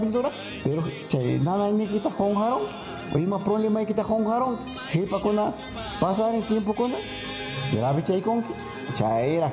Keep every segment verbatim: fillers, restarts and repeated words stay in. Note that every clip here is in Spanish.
pildura, pero chay nanaynikita honjaron, o ima problemaykita honjaron, hipakuna pasar el tiempo kuna, grave chaykon, chayra,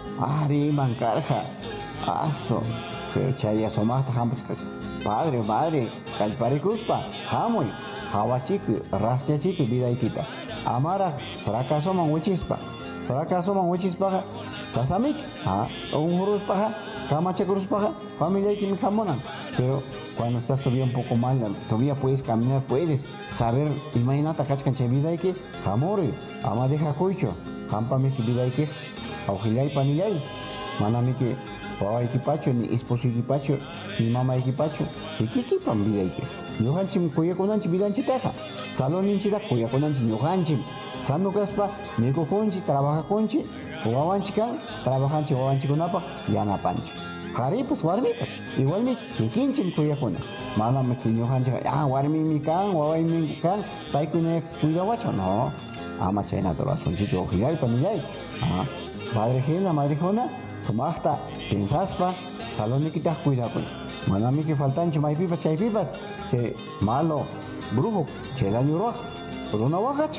ari mancarja, aso, pero chay asomasta jampas padre, madre, kalparikuspa, hamoy, hawachiku, rastiachiku vidaykita, amara, fracaso man wichispa, fracaso man wichispa, sasamik, ah, un huruspaja, camacha cruzpaja, familia que me jamonan, pero cuando estás todavía un poco mal, todavía puedes caminar, puedes saber, imagínate, cachcanche vida y que, jamore, ama deja cuicho, jampame que vida y que, aujilay panillay, maname que, papá equipacho, ni esposo equipacho, ni mamá equipacho, y que equipan vida y que, yohanchim cuya conanchi vidanchi teja, saloninchita cuya conanchi yohanchim, sando caspa, mico conchi, trabaja conchi, wawanchikan, trabajanchi wawanchikunapa, yanapanchi. Haripas, warmipas, igualmente, kikinchim kuyakuna. Mana me kiñohancha, ah, warmi mi kan, wawai mi kan, paikune cuidawacho, no. Ama chayna torasun chicho ojilay panillay. Ah, padre jena, madre jona, sumachta, pensaspa, salonikita cuidakuna. Mana mi que faltancho maipipas, chaypipas, que malo, brujo, chelaño roja, por una wajach.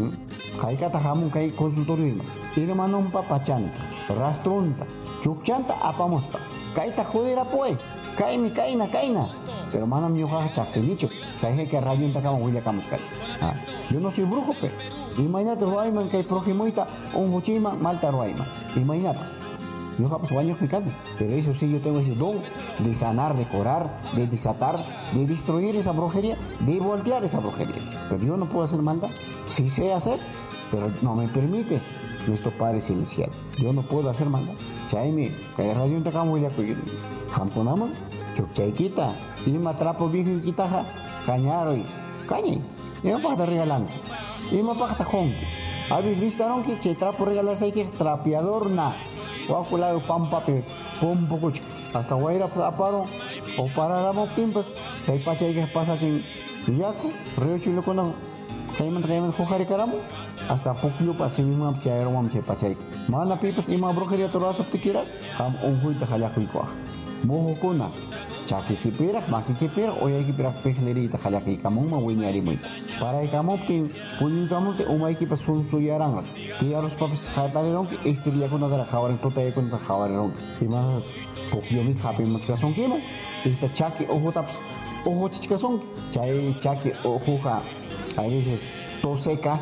Kaykata hamun kay consultorismo. Irmanumpa pachanta, rastrunta, chukchanta apamuspa. Kaita jodera pues, kaimi kaina kaina. Pero mana mi hoja chaxelicho, kaije que radio kama huilla kamuskay. Ah, yo no soy brujo, pero imagínate ruaiman kay projimuita, un huchima malta ruaiman. Imagínate. Yo japos baños picando, pero eso sí yo tengo ese don de sanar, de curar, de desatar, de destruir esa brujería, de voltear esa brujería. Pero yo no puedo hacer maldad. Sí sé hacer, pero no me permite nuestro Padre Celestial. Yo no puedo hacer maldad. Chaime, kay radio takam huilla kuyin. Hampunama, chukchaykita, ima trapo viejo y quitaja, cañaroy, cañe, ima pata regalando, ima pata jonque. ¿Habéis visto que che trapo regalas hay que trapeador na? Guaculado pampape, pum pocuch, hasta guaira aparo, o paráramos pimpas, chay pachay que pasa sin yaco, río chulo cuando caiman caiman jujari caramo, hasta poquio pase mismo chayro mam chay pachay. Mana pipas ima brujería torazo te quieras, ham un juita jalacuicoa. Mojo kuna, chaki kipirak, maki kipirak, oya kipirak pejlerita jalaki kamong mawinyari mo ito. Para ikamop tin, punin kamop tin umay kipas sunsuyarang. Kaya los papis hatarirong ki estirya ko na dara kawarin tutay ko na kawarin. Ima pokyomi happy mo chikasong kimo. Ita chaki ojo taps, ojo chikasong. Chay chaki ojo ha. A veces tos seca.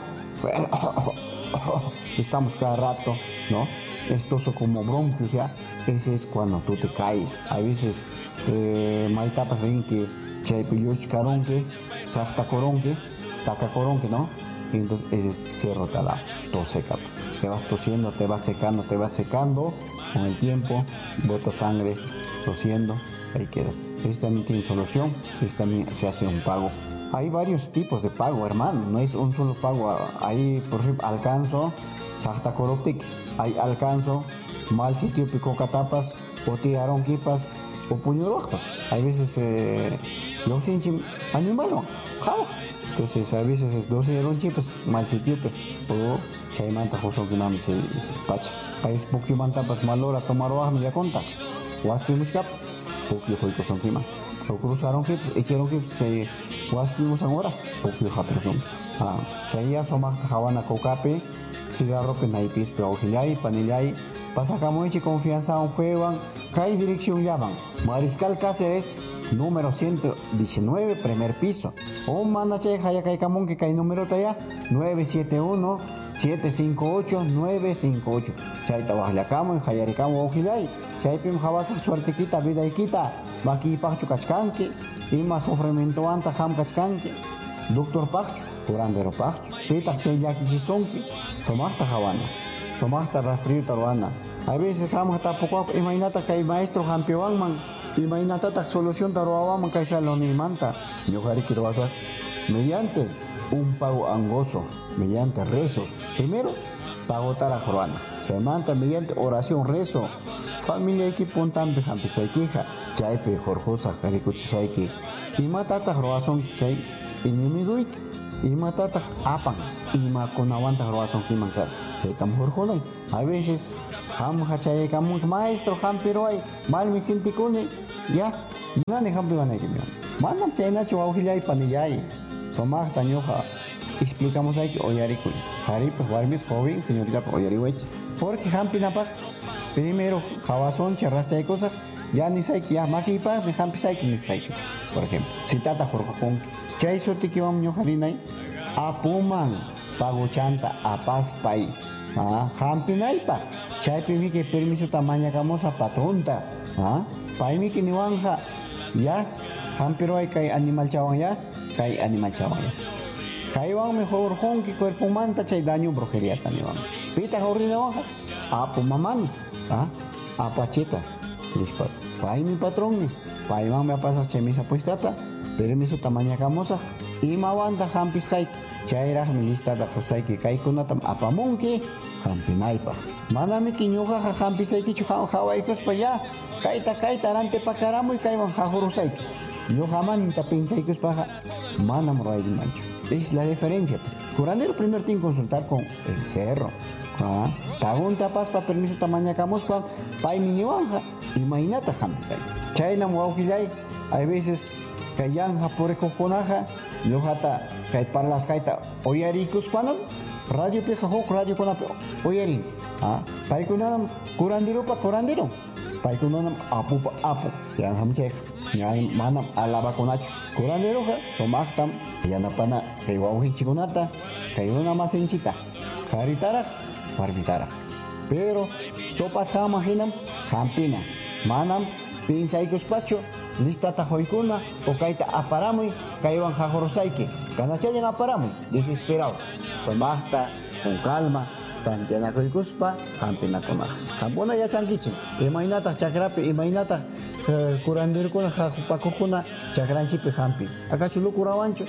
Estamos cada rato, ¿no? Esto es como bronquios, ya. Ese es cuando tú te caes. A veces, eh, hay tapas ven que chay pilloch caronque, sasta coronque, taca coronque, ¿no? Y entonces ese cerro te da tos seca. Te vas tosiendo, te vas secando, te vas secando. Con el tiempo, bota sangre, tosiendo, ahí quedas. Este también tiene solución, este también se hace un pago. Hay varios tipos de pago, hermano. No es un solo pago. Ahí, por ejemplo, alcanzo, sasta coroptic. Hay alcanzo, mal sitio pico catapas, o tiraron kipas, o puño rojas. Hay veces, eh, los sinchim, animal, jao. Entonces, a veces es doce eron chipas, mal sitio, o chay manta joso que no me se pacha. Hay es poquio mantapas malora, tomar oaja, me ya conta. Waspi muchkap, poquio joico son kima. O cruzaron que, echaron que se waspimos ahora, poquio japerson. Ah, chay ya somos jawana cocape. Cigarro penaipis pero ojilay, panillay, pasacamoichi confianza un feban, hay dirección llaman, Mariscal Cáceres, número ciento diecinueve, primer piso, o manda che haya caicamón que cae número talla, nueve siete uno, siete cinco ocho, nueve cinco ocho, chay tabajlacamo, hayaricamo ojilay, chay pim jabasa suertequita, vida y quita, baki pachu cachcanque, ima sufrimiento anta ham cachcanque, doctor pachu, curandero pachu, pita chay yaki chisonque, somasta jawana, somasta rastrillo taruana. A veces jamos hasta poco, imagínate que hay maestro campeón man, imagínate que solución taruana man que sea lo ni manta. Yo jari quiero hacer mediante un pago angoso, mediante rezos. Primero, pago tarajuana. Se manta mediante oración, rezo. Familia que puntan behampi sai queja, chay pe jorjosa carikuchi sai que. Y mata taruazón chay inimiguik. Y matata apan y ma con aguanta roason que mancar que tam jorjolay a veces ham hachay kamun maestro ham piroy mal mi sintikuni ya Nani hampi van a ir. Manam chaynachu aujillay panillay. Somaj tañoja. Explicamos ahí que oyaricuy. Jari pues warmis joven, señorita oyariwech. Porque hampi napak. Primero, jabazón, charraste de cosas. Ya ni say que ya maquipa, me hampi say que ni say. Por ejemplo, si tata jorjón. Chay soti que vamos ñojarinay. Apuman. Paguchanta, apaspay. Ah, hampi naipa. Chay pimi que permiso tamaña camosa patronta. Ah, paimi que ni wanja. Ya, hampiro hay kay animal chawan ya, kay animal chawan ya. Kaiwan mejor hon que cuerpo manta chay daño brujería también. Pita jordina hoja. Apo mamani. Ah, apacheta. Listo. Pai mi patrón ni. Pai van me pasa chemisa puestata. Permiso tamaña camosa. Y mawanda hampis haik. Chaira mi lista da cosai que kai kunatam apamunki. Hampinaipa. Manami kiñuja ja hampis haik chuja hawaikos pa ya. Kaita kaita arante pa caramo y kaiwan jajorosai. Yo jamás ni pensé que es paja. Manam roy mancho. Es la diferencia. Curandero primero tiene que consultar con el cerro. Ah, Tagunta pas pa permiso tamaña camuspa, pai miniwanja, imagínate hamsay. Chayna muaujilay, hay veces kayanja por coconaja, yojata kay parlas kaita oyaricus panon, radio peja hok radio con oyarin. Ah, pai kunam curandero pa curandero. Pai kunam apu pa apu, yang hamchek, yang manam alaba konacho. Curandero ha, somachtam, yanapana, kay wauhi chikunata, kay una masenchita. Haritara, barbitara. Pero, topas jama hinam, hampina. Manam, pinsa y cuspacho, lista tajoicuna, o kaita aparamui, kaiwan jajorosaike. Ganachayan aparamui, desesperado. Somachta, con calma, tantiana coicuspa, hampina conaja. Campona ya chanquiche, imainata chakrape, imainata curandir con jajupacojuna, chakranchipe hampi. ¿Acaso lo curabancho?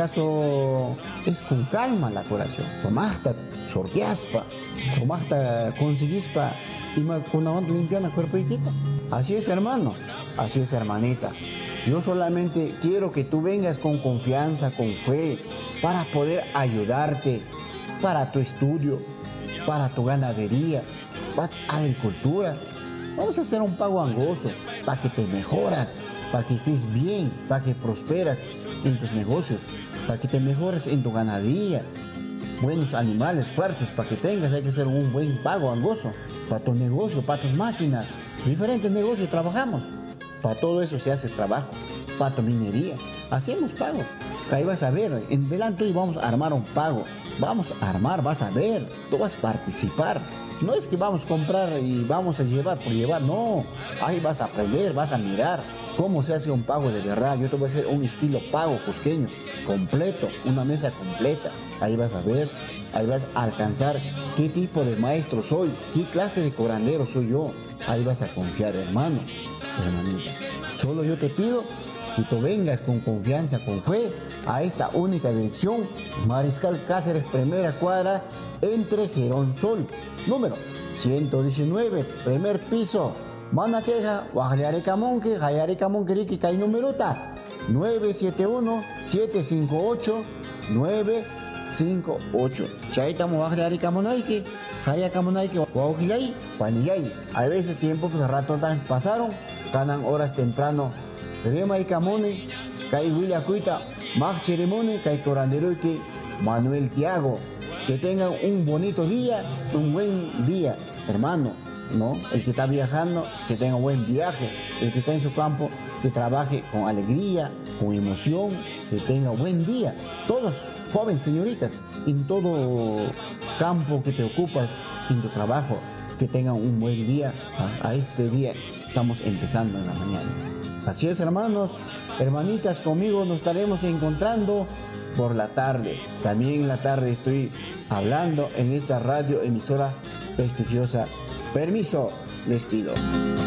¿Acaso es con calma la curación? Somachta, sorteaspa, somachta conseguispa, y con una onda limpiana cuerpo y quita. Así es, hermano, así es, hermanita. Yo solamente quiero que tú vengas con confianza, con fe, para poder ayudarte, para tu estudio, para tu ganadería, para tu agricultura. Vamos a hacer un pago angoso para que te mejoras, para que estés bien, para que prosperas en tus negocios, para que te mejores en tu ganadería. Buenos animales fuertes para que tengas, hay que hacer un buen pago angoso para tu negocio, para tus máquinas. Diferentes negocios trabajamos. Para todo eso se hace trabajo. Para tu minería, hacemos pago. Ahí vas a ver, en delante hoy vamos a armar un pago. Vamos a armar, vas a ver, tú vas a participar. No es que vamos a comprar y vamos a llevar por llevar, no. Ahí vas a aprender, vas a mirar cómo se hace un pago de verdad. Yo te voy a hacer un estilo pago cusqueño, completo, una mesa completa. Ahí vas a ver, ahí vas a alcanzar qué tipo de maestro soy, qué clase de curandero soy yo. Ahí vas a confiar, hermano, hermanita. Solo yo te pido que tú vengas con confianza, con fe, a esta única dirección, Mariscal Cáceres, primera cuadra, entre Gerón Sol, número ciento diecinueve, primer piso, Manacheja, Guajaricamonque, Jayaricamonque, Riqui, Cay numerota, nueve siete uno, siete cinco ocho, nueve cinco ocho. Chaitamo Guajaricamonaiki, Jayacamonaiki, Guajilay, Panillay. A veces tiempo, pues rato pasaron, ganan horas temprano. Rema y Camone, Kai William Cuita, Max Ceremonia, Kai Coranderoque, Manuel Tiago. Que tengan un bonito día, un buen día, hermano, ¿no? El que está viajando, que tenga un buen viaje. El que está en su campo, que trabaje con alegría, con emoción, que tenga un buen día. Todos, jóvenes, señoritas, en todo campo que te ocupas, en tu trabajo, que tengan un buen día. A, a este día estamos empezando en la mañana. Así es, hermanos, hermanitas, conmigo nos estaremos encontrando por la tarde. También en la tarde estoy hablando en esta radio emisora prestigiosa. Permiso, les pido.